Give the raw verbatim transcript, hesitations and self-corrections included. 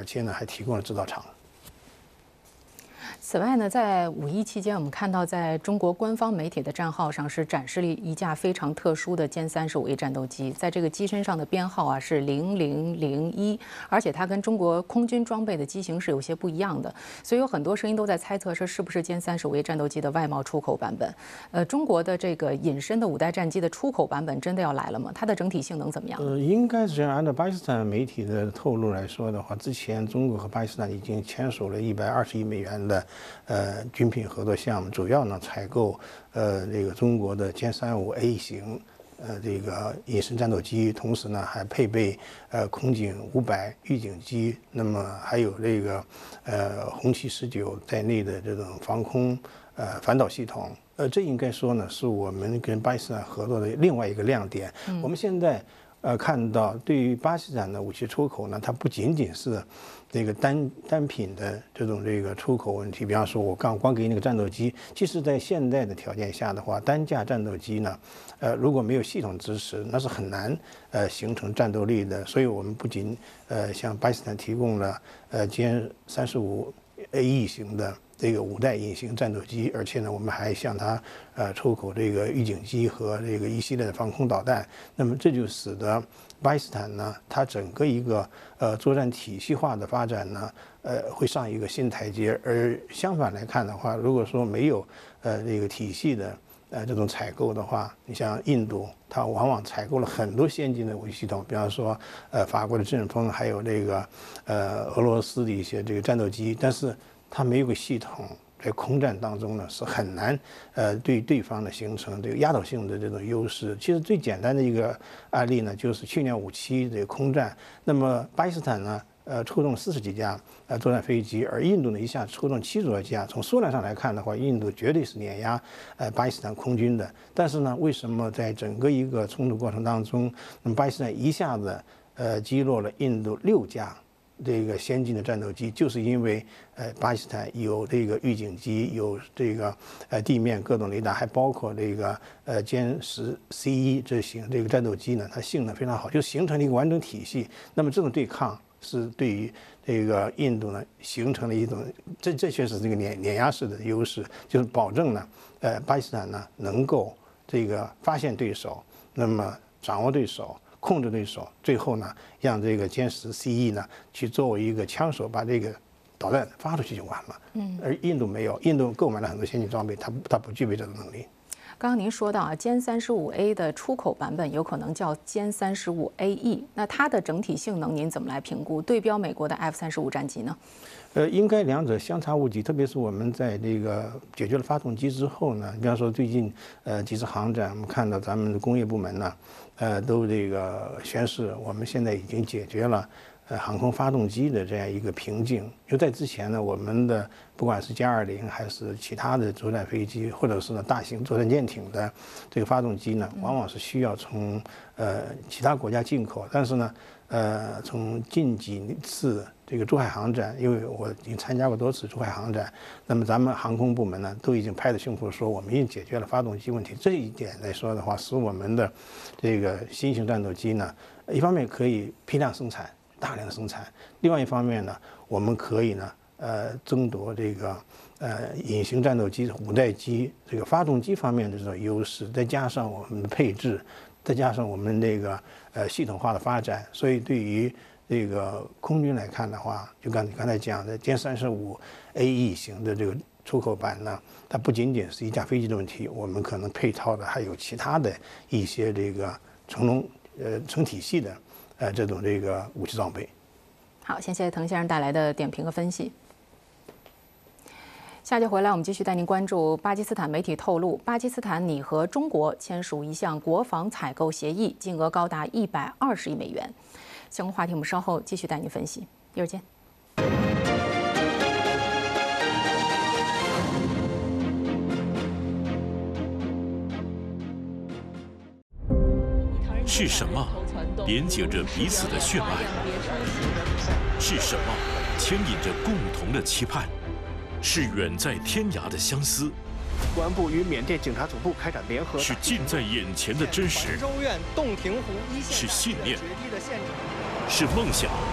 而且呢还提供了制造厂。 此外呢，在五一期间，我们看到在中国官方媒体的账号上是展示了一架非常特殊的歼三十五 A 战斗机，在这个机身上的编号啊是零零零一，而且它跟中国空军装备的机型是有些不一样的，所以有很多声音都在猜测说是不是歼三十五 A 战斗机的外贸出口版本。呃，中国的这个隐身的五代战机的出口版本真的要来了吗？它的整体性能怎么样？ 呃，应该是这样。按照巴基斯坦媒体的透露来说的话，之前中国和巴基斯坦已经签署了一百二十亿美元的呃军品合作项目，主要呢采购呃这个中国的歼三五 A 型呃这个隐身战斗机，同时呢还配备呃空警五百预警机，那么还有这个呃红旗十九在内的这种防空呃反导系统。呃，这应该说呢是我们跟巴基斯坦合作的另外一个亮点。嗯、我们现在呃看到，对于巴基斯坦的武器出口呢，它不仅仅是这个单单品的这种这个出口问题。比方说，我刚光给你那个战斗机，其实在现在的条件下的话，单架战斗机呢，呃，如果没有系统支持，那是很难呃形成战斗力的。所以我们不仅呃向巴基斯坦提供了呃歼三十五 A E 型的这个五代隐形战斗机，而且呢，我们还向它呃出口这个预警机和这个一系列的防空导弹。那么这就使得巴基斯坦呢，它整个一个呃作战体系化的发展呢，呃会上一个新台阶。而相反来看的话，如果说没有呃这个体系的呃这种采购的话，你像印度，它往往采购了很多先进的武器系统，比方说呃法国的阵风，还有这个呃俄罗斯的一些这个战斗机，但是它没有个系统，在空战当中呢是很难呃对对方呢形成这个压倒性的这种优势。其实最简单的一个案例呢，就是去年五七这个空战，那么巴基斯坦呢呃出动四十几架呃作战飞机，而印度呢一下出动七十多架。从数量上来看的话，印度绝对是碾压呃巴基斯坦空军的。但是呢，为什么在整个一个冲突过程当中，那么巴基斯坦一下子呃击落了印度六架这个先进的战斗机，就是因为呃巴基斯坦有这个预警机，有这个呃地面各种雷达，还包括这个呃歼十 C 一这型这个战斗机呢，它性能非常好，就形成了一个完整体系。那么这种对抗是对于这个印度呢形成了一种，这这确实是这个碾碾压式的优势，就是保证呢呃巴基斯坦呢能够这个发现对手，那么掌握对手，控制对手，最后呢，让这个歼十 C 一呢去作为一个枪手，把这个导弹发出去就完了。嗯，而印度没有，印度购买了很多先进装备，它它不具备这种能力。 刚刚您说到啊，歼三十五 A 的出口版本有可能叫歼三十五 A E， 那它的整体性能您怎么来评估？对标美国的 F 三十五战机呢？ 呃，应该两者相差无几，特别是我们在这个解决了发动机之后呢，比方说最近呃几次航展，我们看到咱们的工业部门呢，呃都这个宣示，我们现在已经解决了呃航空发动机的这样一个瓶颈。就在之前呢，我们的不管是歼二零还是其他的作战飞机，或者是呢大型作战舰艇的这个发动机呢，往往是需要从呃其他国家进口，但是呢，呃从近几次这个珠海航展，因为我已经参加过多次珠海航展，那么咱们航空部门呢都已经拍着胸脯说，我们已经解决了发动机问题。这一点来说的话，使我们的这个新型战斗机呢，一方面可以批量生产，大量的生产；另外一方面呢，我们可以呢，呃，争夺这个呃隐形战斗机五代机这个发动机方面的这种优势，再加上我们的配置，再加上我们这个呃系统化的发展，所以对于这个空军来看的话，就刚刚才讲的歼三十五 A E 型的这个出口版呢，它不仅仅是一架飞机的问题，我们可能配套的还有其他的一些这个成龙呃成体系的呃这种这个武器装备。 好，谢谢滕先生带来的点评和分析。下节回来，我们继续带您关注巴基斯坦媒体透露，巴基斯坦拟和中国签署一项国防采购协议，金额高达一百二十亿美元。相关话题我们稍后继续带您分析，一会儿见。 是什么连接着彼此的血脉？是什么牵引着共同的期盼？是远在天涯的相思。 公安部与缅甸警察总部开展联合。 是近在眼前的真实。 州院洞庭湖一线是信念。是梦想。